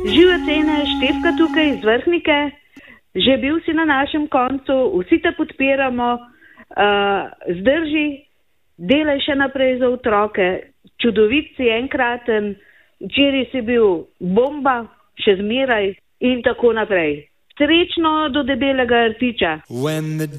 Žive cene, Štefka tukaj iz Vrhnike, že bil si na našem koncu, vsi te podpiramo, zdrži, delaj še naprej za otroke, čudovit si enkraten, včeraj si bil bomba, še zmeraj in tako naprej. Srečno do debelega rtiča.